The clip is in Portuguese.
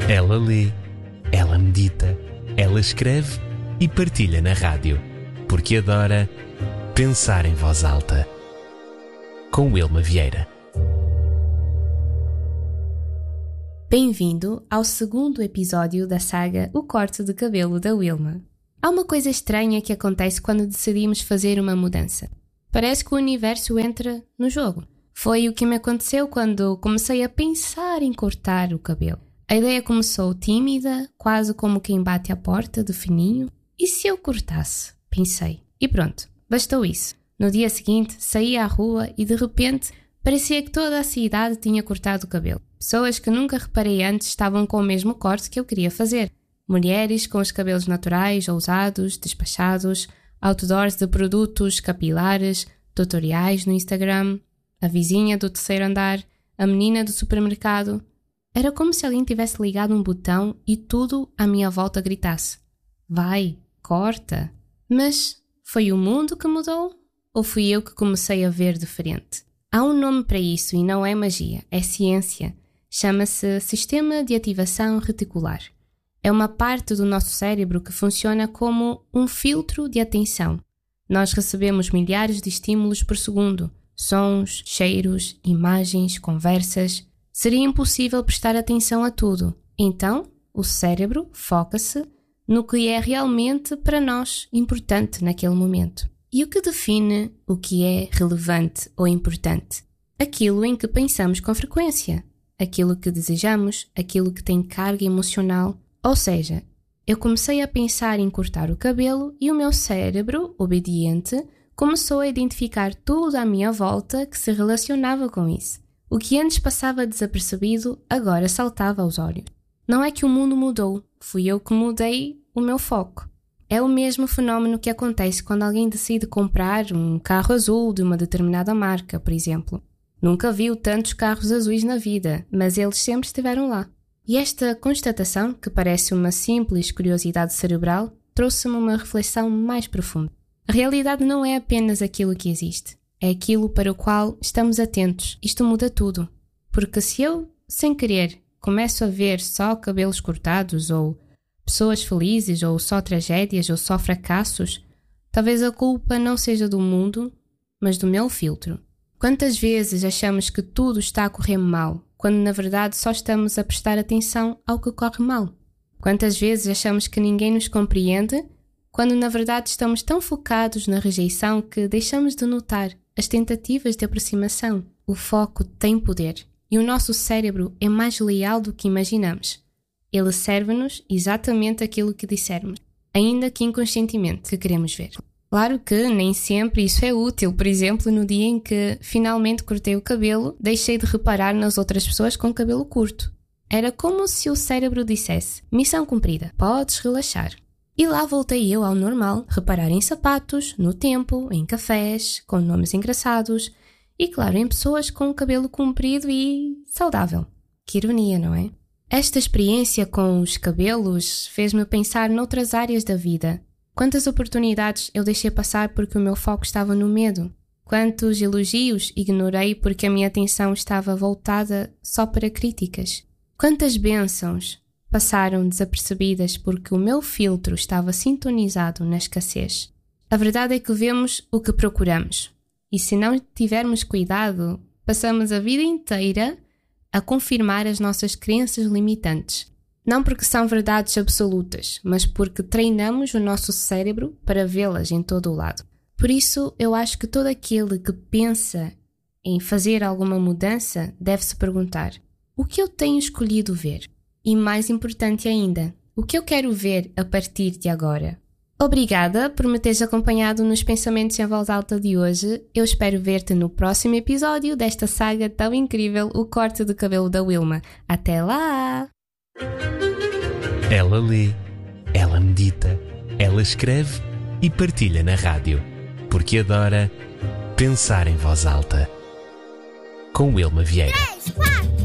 Ela lê, ela medita, ela escreve e partilha na rádio, porque adora pensar em voz alta. Com Wilma Vieira. Bem-vindo ao segundo episódio da saga O Corte de Cabelo da Wilma. Há uma coisa estranha que acontece quando decidimos fazer uma mudança. Parece que o universo entra no jogo. Foi o que me aconteceu quando comecei a pensar em cortar o cabelo. A ideia começou tímida, quase como quem bate à porta de fininho. E se eu cortasse? Pensei. E pronto, bastou isso. No dia seguinte, saí à rua e de repente parecia que toda a cidade tinha cortado o cabelo. Pessoas que nunca reparei antes estavam com o mesmo corte que eu queria fazer. Mulheres com os cabelos naturais, ousados, despachados, outdoors de produtos capilares, tutoriais no Instagram, a vizinha do terceiro andar, a menina do supermercado. Era como se alguém tivesse ligado um botão e tudo à minha volta gritasse: vai, corta. Mas foi o mundo que mudou? Ou fui eu que comecei a ver diferente? Há um nome para isso e não é magia, é ciência. Chama-se Sistema de Ativação Reticular. É uma parte do nosso cérebro que funciona como um filtro de atenção. Nós recebemos milhares de estímulos por segundo, sons, cheiros, imagens, conversas. Seria impossível prestar atenção a tudo. Então, o cérebro foca-se no que é realmente para nós importante naquele momento. E o que define o que é relevante ou importante? Aquilo em que pensamos com frequência, aquilo que desejamos, aquilo que tem carga emocional. Ou seja, eu comecei a pensar em cortar o cabelo e o meu cérebro, obediente, começou a identificar tudo à minha volta que se relacionava com isso. O que antes passava desapercebido, agora saltava aos olhos. Não é que o mundo mudou, fui eu que mudei o meu foco. É o mesmo fenómeno que acontece quando alguém decide comprar um carro azul de uma determinada marca, por exemplo. Nunca viu tantos carros azuis na vida, mas eles sempre estiveram lá. E esta constatação, que parece uma simples curiosidade cerebral, trouxe-me uma reflexão mais profunda. A realidade não é apenas aquilo que existe, é aquilo para o qual estamos atentos. Isto muda tudo. Porque se eu, sem querer, começo a ver só cabelos cortados, ou pessoas felizes, ou só tragédias, ou só fracassos, talvez a culpa não seja do mundo, mas do meu filtro. Quantas vezes achamos que tudo está a correr mal, quando na verdade só estamos a prestar atenção ao que corre mal? Quantas vezes achamos que ninguém nos compreende, quando na verdade estamos tão focados na rejeição que deixamos de notar as tentativas de aproximação? O foco tem poder e o nosso cérebro é mais leal do que imaginamos. Ele serve-nos exatamente aquilo que dissermos, ainda que inconscientemente, que queremos ver. Claro que nem sempre isso é útil. Por exemplo, no dia em que finalmente cortei o cabelo, deixei de reparar nas outras pessoas com cabelo curto. Era como se o cérebro dissesse: missão cumprida, podes relaxar. E lá voltei eu ao normal, reparar em sapatos, no tempo, em cafés, com nomes engraçados e, claro, em pessoas com cabelo comprido e saudável. Que ironia, não é? Esta experiência com os cabelos fez-me pensar noutras áreas da vida. Quantas oportunidades eu deixei passar porque o meu foco estava no medo? Quantos elogios ignorei porque a minha atenção estava voltada só para críticas? Quantas bênçãos passaram desapercebidas porque o meu filtro estava sintonizado na escassez? A verdade é que vemos o que procuramos. E se não tivermos cuidado, passamos a vida inteira a confirmar as nossas crenças limitantes. Não porque são verdades absolutas, mas porque treinamos o nosso cérebro para vê-las em todo o lado. Por isso, eu acho que todo aquele que pensa em fazer alguma mudança deve se perguntar: o que eu tenho escolhido ver? E mais importante ainda, o que eu quero ver a partir de agora? Obrigada por me teres acompanhado nos Pensamentos em Voz Alta de hoje. Eu espero ver-te no próximo episódio desta saga tão incrível, O Corte de Cabelo da Wilma. Até lá! Ela lê, ela medita, ela escreve e partilha na rádio, porque adora pensar em voz alta. Com Wilma Vieira. 3, 4